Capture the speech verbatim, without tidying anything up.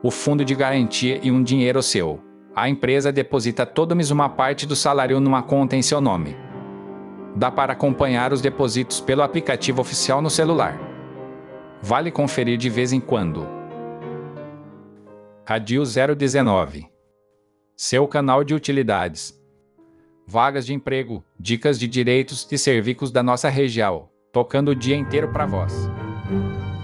o fundo de garantia e um dinheiro seu. A empresa deposita todo mês uma parte do salário numa conta em seu nome. Dá para acompanhar os depósitos pelo aplicativo oficial no celular. Vale conferir de vez em quando. Radio zero dezenove. Seu canal de utilidades. Vagas de emprego, dicas de direitos e serviços da nossa região, tocando o dia inteiro para vós.